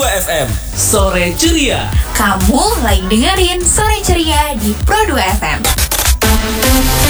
FM Sore Ceria. Kamu lagi dengerin Sore Ceria di Pro 2 FM.